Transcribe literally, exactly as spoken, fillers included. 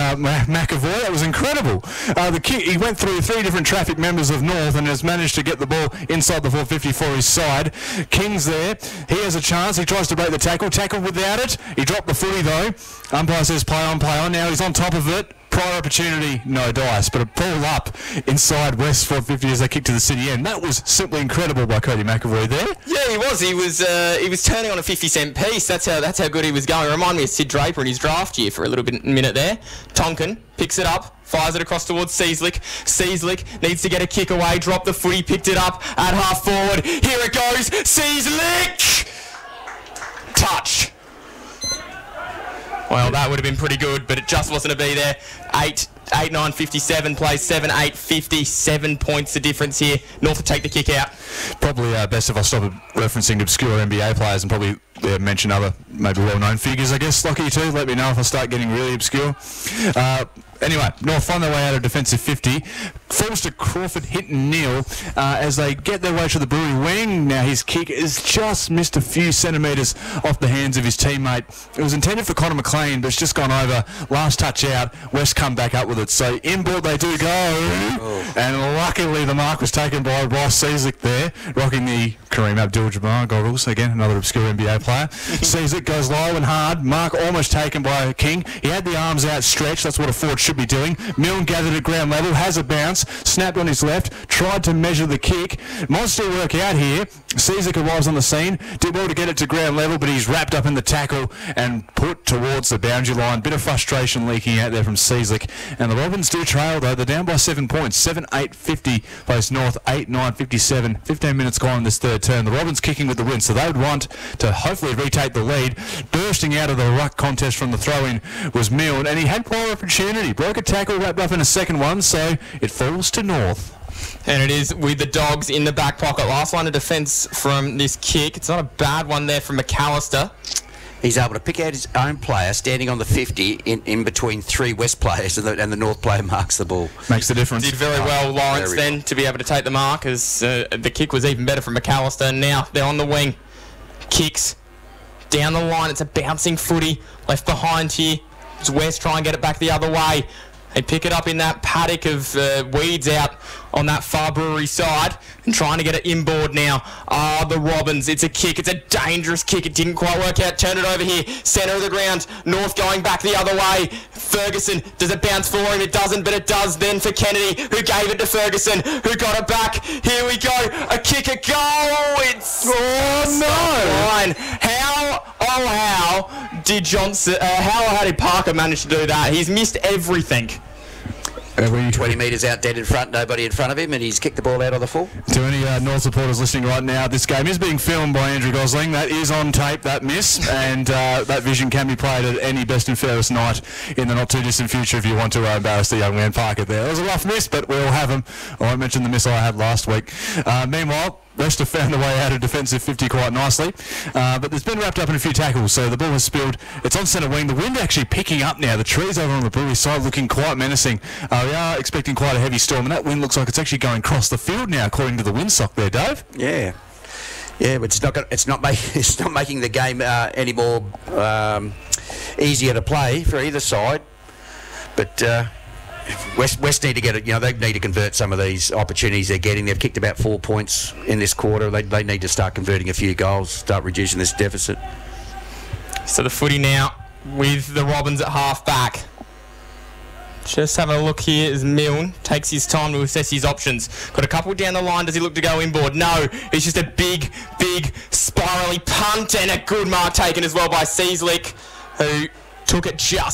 uh, McAvoy. That was incredible. Uh, the kick, he went through three different traffic members of North and has managed to get the ball inside the four fifty for his side. King's there. He has a chance. He tries to break the tackle. Tackle without it. He dropped the footy though. Umpire says play on, play on. Now he's on top of it. Prior opportunity, no dice, but a ball up inside West four fifty as they kick to the city end. That was simply incredible by Cody McAvoy there. Yeah, he was. He was uh, he was turning on a fifty cent piece. That's how that's how good he was going. It reminded me of Sid Draper in his draft year for a little bit minute there. Tonkin picks it up, fires it across towards Seaslick. Seaslick needs to get a kick away, drop the footy, picked it up at half forward. Here it goes, Seaslick! Touch. Well, that would have been pretty good, but it just wasn't to be there. Eight, eight, nine, fifty-seven plays seven, eight, fifty. Seven points the difference here. North to take the kick out. Probably uh, best if I stop referencing obscure N B A players and probably uh, mention other maybe well-known figures, I guess. Lockie too. Let me know if I start getting really obscure. Uh, Anyway, North find their way out of defensive fifty. Falls to Crawford, hit and kneel uh, as they get their way to the Brewery wing. Now his kick is just missed a few centimetres off the hands of his teammate. It was intended for Connor McLean, but it's just gone over. Last touch out. West come back up with it. So inboard they do go. Oh. And luckily the mark was taken by Ross Seaslick there, rocking the Kareem Abdul-Jabbar goggles. Again, another obscure N B A player. Seaslick goes low and hard. Mark almost taken by King. He had the arms outstretched. That's what a forward should be doing. Milne gathered at ground level, has a bounce, snapped on his left, tried to measure the kick. Might still work out here. Seasick arrives on the scene, did well to get it to ground level, but he's wrapped up in the tackle and put towards the boundary line. Bit of frustration leaking out there from Seasick. And the Robins do trail though. They're down by seven points. seven eight fifty plays North, eight nine fifty-seven. fifteen minutes gone in this third term. The Robins kicking with the win, so they would want to hopefully retake the lead. Bursting out of the ruck contest from the throw-in was Milne, and he had prior opportunity. Broke a tackle, wrapped up in a second one, so it falls to North. And it is with the Dogs in the back pocket. Last line of defence from this kick. It's not a bad one there from McAllister. He's able to pick out his own player standing on the fifty in, in between three West players, and the, and the North player marks the ball. Makes the difference. Did very well, Lawrence, then, well. to be able to take the mark, as uh, the kick was even better from McAllister. Now they're on the wing. Kicks down the line. It's a bouncing footy left behind here. It's West try and get it back the other way. They pick it up in that paddock of uh, weeds out on that far Brewery side and trying to get it inboard now. Ah, the Robins. It's a kick. It's a dangerous kick. It didn't quite work out. Turn it over here. Centre of the ground. North going back the other way. Ferguson. Does it bounce for him? It doesn't, but it does then for Kennedy, who gave it to Ferguson, who got it back. Here we go. A kick, a goal. It's... Oh, no. Line. How... Oh, how did Johnson... Uh, how, how did Parker manage to do that? He's missed everything. twenty metres out, dead in front, nobody in front of him, and he's kicked the ball out of the full. To any uh, North supporters listening right now, this game is being filmed by Andrew Gosling. That is on tape, that miss, and uh, that vision can be played at any best and fairest night in the not-too-distant future if you want to uh, embarrass the young man Parker there. It was a rough miss, but we all have them. I won't mention the miss I had last week. Uh, meanwhile, West have found a way out of defensive fifty quite nicely, uh, but it's been wrapped up in a few tackles, so the ball has spilled. It's on centre wing. The wind actually picking up now. The trees over on the Brewery side looking quite menacing. Uh, we are expecting quite a heavy storm, and that wind looks like it's actually going across the field now, according to the windsock there, Dave. Yeah. Yeah, but it's not gonna, it's not make, it's not making the game uh, any more um, easier to play for either side. But uh, West West need to get it. You know, they need to convert some of these opportunities they're getting. They've kicked about four points in this quarter. They they need to start converting a few goals, start reducing this deficit. So the footy now with the Robins at half back. Just having a look here as Milne takes his time to assess his options. Got a couple down the line. Does he look to go inboard? No. It's just a big, big, spirally punt and a good mark taken as well by Seaslick, who took it just